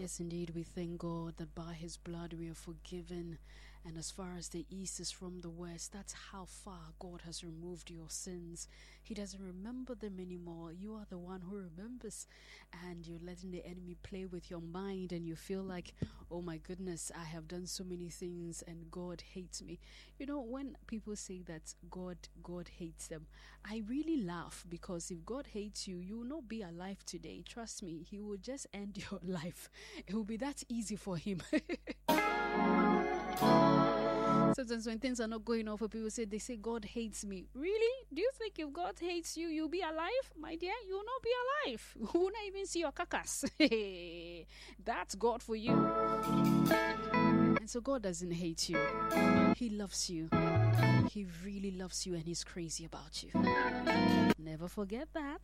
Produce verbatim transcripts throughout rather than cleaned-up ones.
Yes, indeed, we thank God that by His blood we are forgiven. And as far as the east is from the west, that's how far God has removed your sins. He doesn't remember them anymore. You are the one who remembers. And you're letting the enemy play with your mind, and you feel like, oh my goodness, I have done so many things and God hates me. You know, when people say that God, God hates them, I really laugh, because if God hates you, you will not be alive today. Trust me, He will just end your life. It will be that easy for Him. Sometimes when things are not going on for people, say they say God hates me. Really? Do you think if God hates you, you'll be alive? My dear, you will not be alive. You will not even see your kakas. That's God for you. And so God doesn't hate you. He loves you. He really loves you, and He's crazy about you. Never forget that.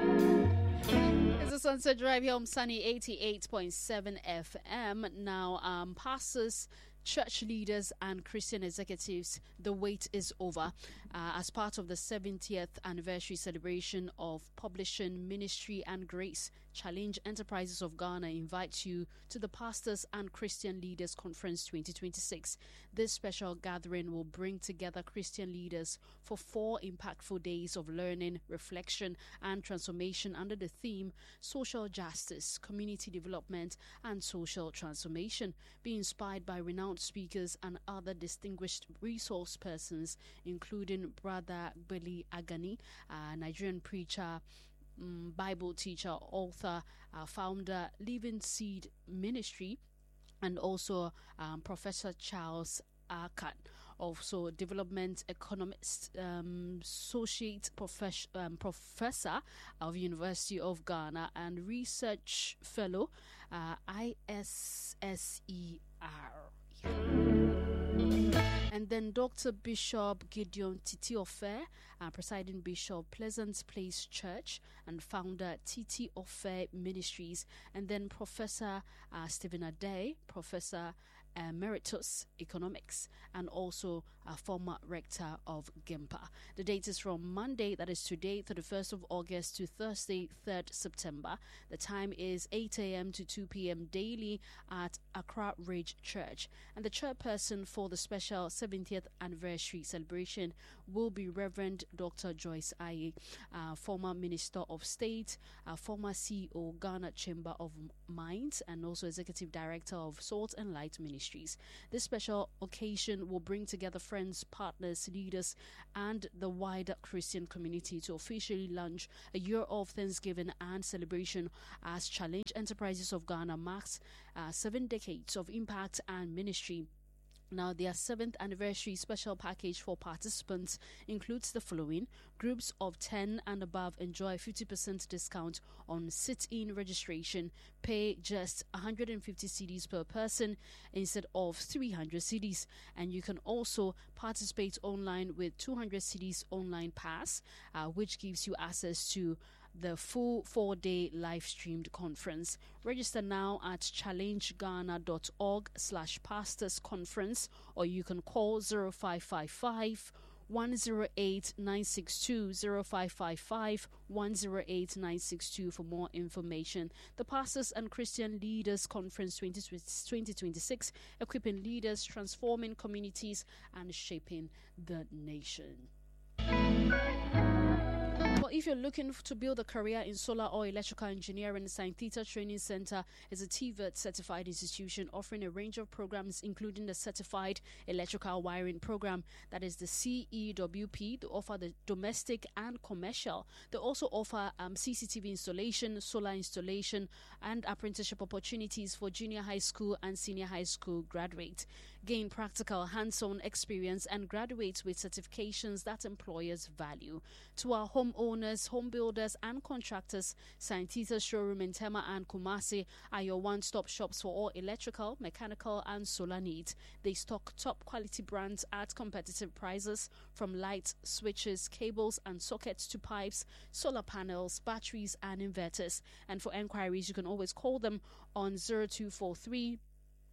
It's a Sunset Drive here on Sunny eighty-eight point seven F M. Now, um, pastors, church leaders and Christian executives, the wait is over. Uh, as part of the seventieth anniversary celebration of Publishing, Ministry and Grace, Challenge Enterprises of Ghana invites you to the Pastors and Christian Leaders Conference twenty twenty-six. This special gathering will bring together Christian leaders for four impactful days of learning, reflection and transformation under the theme Social Justice, Community Development and Social Transformation. Be inspired by renowned speakers and other distinguished resource persons, including Brother Billy Agani, a Nigerian preacher, um, Bible teacher, author, uh, founder, Living Seed Ministry, and also um, Professor Charles Arkat, also development economist, um, associate profess- um, professor of University of Ghana, and research fellow, uh, I S S E R. And then Doctor Bishop Gideon Titi Ofe, uh, presiding bishop, Pleasant Place Church, and founder Titi Ofe Ministries. And then Professor uh, Stephen Ade, Professor Emeritus Economics, and also a former rector of GIMPA. The date is from Monday, that is today, thirty-first of August, to Thursday, third September. The time is eight a.m. to two p.m. daily at Accra Ridge Church. And the chairperson for the special seventieth anniversary celebration will be Reverend Doctor Joyce Aye, uh, former Minister of State, uh, former C E O, Ghana Chamber of Mines, and also Executive Director of Salt and Light Ministries. This special occasion will bring together friends, partners, leaders, and the wider Christian community to officially launch a year of Thanksgiving and celebration as Challenge Enterprises of Ghana marks uh, seven decades of impact and ministry. Now, their seventh anniversary special package for participants includes the following. Groups of ten and above enjoy fifty percent discount on sit-in registration. Pay just one hundred fifty cedis per person instead of three hundred cedis. And you can also participate online with two hundred cedis online pass, uh, which gives you access to the full four-day live-streamed conference. Register now at challengeghana.org slash pastors conference, or you can call zero five five five, one zero eight, nine six two, zero five five five, one zero eight, nine six two for more information. The Pastors and Christian Leaders Conference twenty twenty-six, equipping leaders, transforming communities, and shaping the nation. Well, if you're looking to build a career in solar or electrical engineering, Saint Theta Training Center is a T V E T certified institution offering a range of programs, including the Certified Electrical Wiring Program, that is the C E W P. They offer the domestic and commercial. They also offer um, C C T V installation, solar installation, and apprenticeship opportunities for junior high school and senior high school graduates. Gain practical hands-on experience and graduate with certifications that employers value. To our homeowners, home builders, and contractors, Saint Theta's showroom in Tema and Kumasi are your one-stop shops for all electrical, mechanical, and solar needs. They stock top quality brands at competitive prices, from lights, switches, cables, and sockets to pipes, solar panels, batteries, and inverters. And for enquiries, you can always call them on zero two four three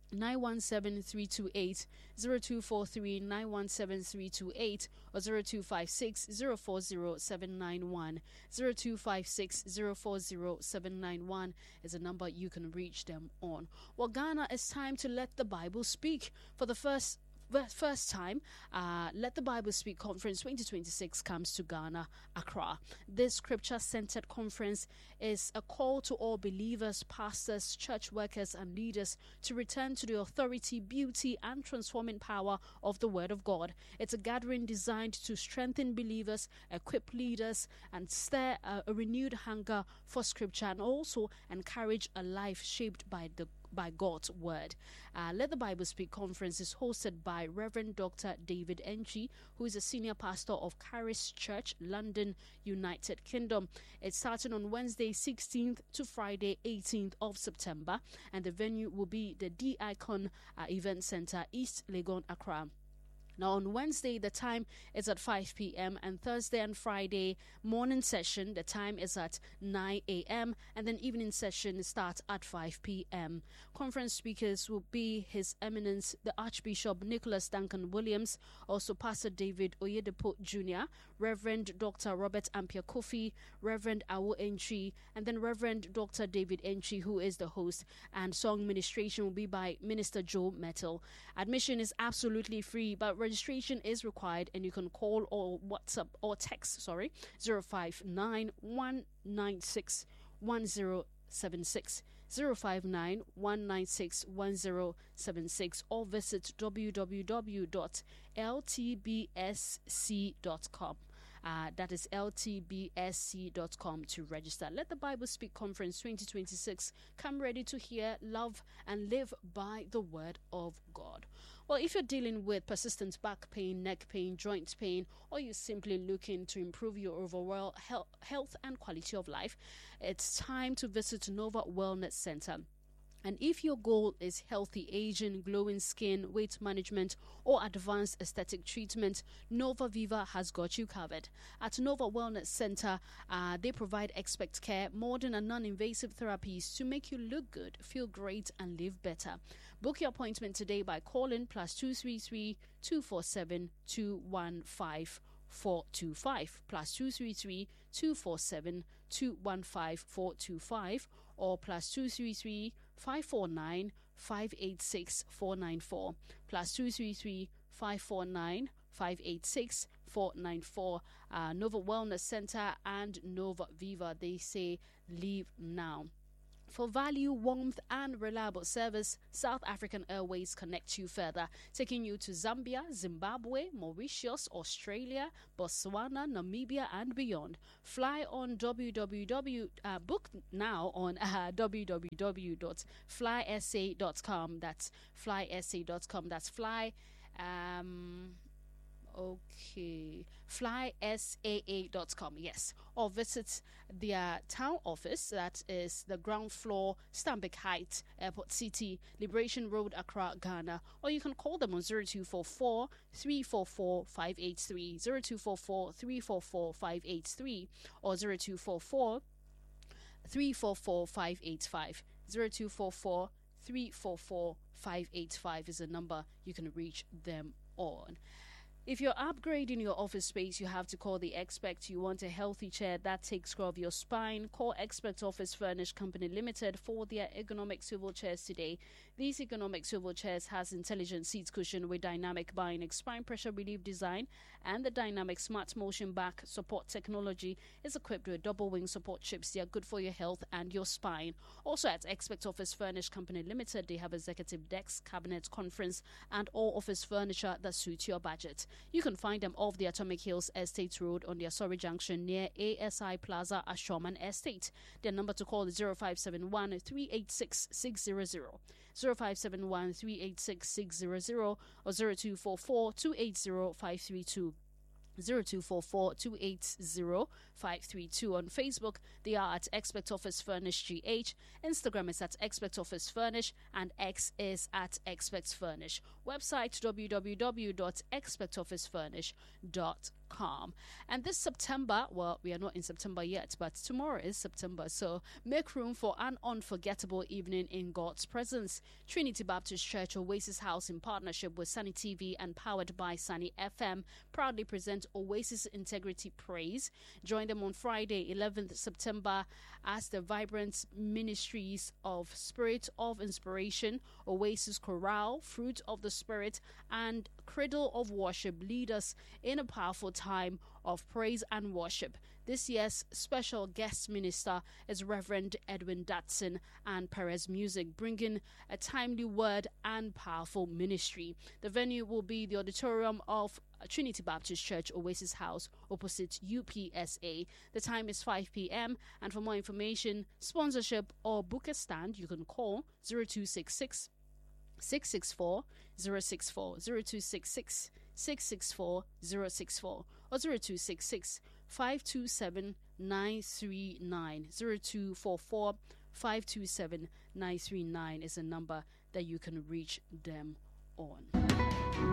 nine one seven three two eight, zero two four three nine one seven three two eight, or zero two five six zero four zero seven nine one. zero two five six zero four zero seven nine one is a number you can reach them on. Well, Ghana, it's time to let the Bible speak. For the first First time, uh, Let the Bible Speak Conference twenty twenty-six comes to Ghana, Accra. This scripture-centered conference is a call to all believers, pastors, church workers, and leaders to return to the authority, beauty, and transforming power of the Word of God. It's a gathering designed to strengthen believers, equip leaders, and stir uh, a renewed hunger for Scripture, and also encourage a life shaped by the by God's word. Uh, Let the Bible Speak Conference is hosted by Reverend Doctor David Enchi, who is a senior pastor of Charis Church, London, United Kingdom. It's starting on Wednesday sixteenth to Friday eighteenth of September, and the venue will be the D Icon uh, Event Center, East Legon, Accra. Now, on Wednesday, the time is at five p.m. and Thursday and Friday morning session, the time is at nine a.m. and then evening session starts at five p.m. Conference speakers will be His Eminence, the Archbishop Nicholas Duncan Williams, also Pastor David Oyedepo Junior, Reverend Doctor Robert Ampia Kofi, Reverend Awo Enchi, and then Reverend Doctor David Enchi, who is the host, and song ministration will be by Minister Joe Metal. Admission is absolutely free, but registration is required, and you can call or WhatsApp or text, sorry, zero five nine one nine six one zero seven six, zero five nine one nine six one zero seven six, or visit w w w dot l t b s c dot com. Uh, that is l t b s c dot com to register. Let the Bible Speak Conference twenty twenty-six come ready to hear, love, and live by the Word of God. Well, if you're dealing with persistent back pain, neck pain, joint pain, or you're simply looking to improve your overall health and quality of life, it's time to visit Nova Wellness Center. And if your goal is healthy aging, glowing skin, weight management, or advanced aesthetic treatment, Nova Viva has got you covered. At Nova Wellness Center, uh, they provide expert care, modern and non-invasive therapies to make you look good, feel great, and live better. Book your appointment today by calling plus two three three two four seven two one five four two five, plus two three three two four seven two one five four two five, or plus two three three five four nine five eight six four nine four, plus two three three five four nine five eight six four nine four. Uh, Nova Wellness Center and Nova Viva, they say leave now. For value, warmth, and reliable service, South African Airways connect you further, taking you to Zambia, Zimbabwe, Mauritius, Australia, Botswana, Namibia, and beyond. Fly on www. Uh, book now on uh, w w w dot fly s a dot com. That's fly s a dot com. That's fly. Um, Okay, fly s a a dot com, yes. Or visit their town office, that is the ground floor, Stanbic Heights, Airport City, Liberation Road, Accra, Ghana. Or you can call them on zero two four four three four four five eight three, zero two four four three four four five eight three, or zero two four four three four four five eight five. zero two four four three four four five eight five is the number you can reach them on. If you're upgrading your office space, you have to call the Expert. You want a healthy chair that takes care of your spine? Call Expert Office Furnish Company Limited for their ergonomic swivel chairs today. These ergonomic swivel chairs has intelligent seat cushion with dynamic bionic spine pressure relief design, and the dynamic smart motion back support technology is equipped with double wing support chips. They are good for your health and your spine. Also at Expert Office Furnish Company Limited, they have executive desks, cabinets, conference, and all office furniture that suits your budget. You can find them off the Atomic Hills Estate Road on the Asori Junction near A S I Plaza, Ashoman Estate. Their number to call is zero five seven one three eight six six zero zero, zero five seven one three eight six six zero zero, or zero two four four two eight zero five three two. zero two four four two eight zero five three two. On Facebook, they are at Expert Office Furnish G H. Instagram is at Expert Office Furnish, and X is at Expert Furnish. Website w w w dot expert office furnish dot com. And this September, well, we are not in September yet, but tomorrow is September, so make room for an unforgettable evening in God's presence. Trinity Baptist Church Oasis House, in partnership with Sunny T V and powered by Sunny F M, proudly present Oasis Integrity Praise. Join them on Friday, eleventh September, as the vibrant ministries of Spirit of Inspiration, Oasis Chorale, Fruit of the Spirit, and Cradle of Worship lead us in a powerful time of praise and worship. This year's special guest minister is Reverend Edwin Datson and Perez Music, bringing a timely word and powerful ministry. The venue will be the auditorium of Trinity Baptist Church Oasis House, opposite U P S A. The time is five p.m. and for more information, sponsorship, or book a stand, you can call zero two six six, six six four, zero six four, zero two six six, six six four, zero six four, or zero two six six, five two seven, nine three nine. zero two four four, five two seven, nine three nine is a number that you can reach them on.